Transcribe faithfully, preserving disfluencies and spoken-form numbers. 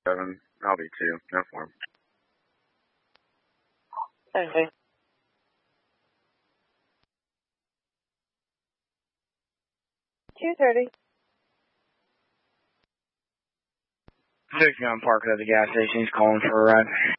Seven. I'll be two. No form. Okay. Two thirty. Six Gun Park at the gas station. He's calling for a ride.